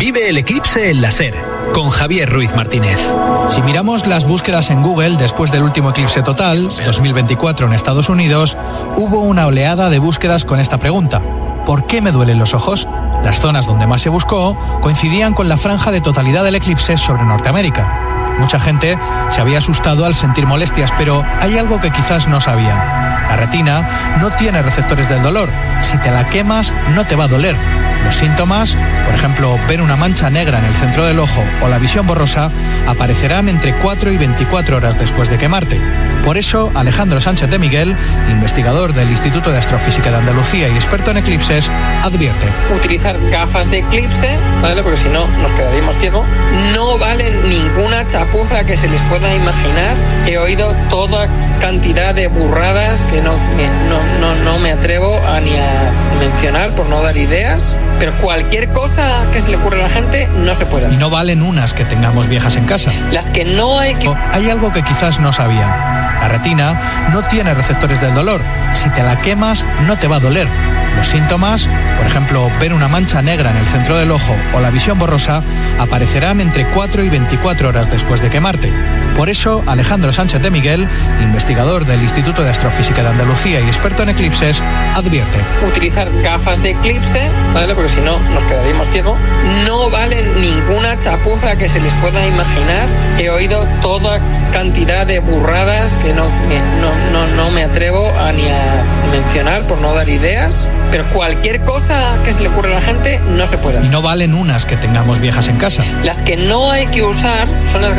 Vive el eclipse en la SER, con Javier Ruiz Martínez. Si miramos las búsquedas en Google después del último eclipse total, 2024 en Estados Unidos, hubo una oleada de búsquedas con esta pregunta: ¿por qué me duelen los ojos? Las zonas donde más se buscó coincidían con la franja de totalidad del eclipse sobre Norteamérica. Mucha gente se había asustado al sentir molestias, pero hay algo que quizás no sabían. La retina no tiene receptores del dolor. Si te la quemas, no te va a doler. Los síntomas, por ejemplo, ver una mancha negra en el centro del ojo o la visión borrosa, aparecerán entre 4 y 24 horas después de quemarte. Por eso, Alejandro Sánchez de Miguel, investigador del Instituto de Astrofísica de Andalucía y experto en eclipses, advierte: utilizar gafas de eclipse, ¿vale? Porque si no, nos quedaríamos ciegos. No vale ninguna chapuza que se les pueda imaginar. He oído toda cantidad de burradas que no me atrevo ni a mencionar por no dar ideas. Pero cualquier cosa que se le ocurra a la gente no se puede hacer. Y no valen unas que tengamos viejas en casa. Las que no hay que... Hay algo que quizás no sabían. La retina no tiene receptores del dolor. Si te la quemas, no te va a doler. Los síntomas, por ejemplo, ver una mancha negra en el centro del ojo o la visión borrosa, aparecerán entre 4 y 24 horas después de quemarte. Por eso, Alejandro Sánchez de Miguel, investigador del Instituto de Astrofísica de Andalucía y experto en eclipses, advierte: utilizar gafas de eclipse, ¿vale? Porque si no, nos quedaríamos ciegos. No vale ninguna chapuza que se les pueda imaginar. He oído toda cantidad de burradas que no me atrevo ni a mencionar por no dar ideas. Pero cualquier cosa que se le ocurra a la gente no se puede hacer. Y no valen unas que tengamos viejas en casa. Las que no hay que usar son las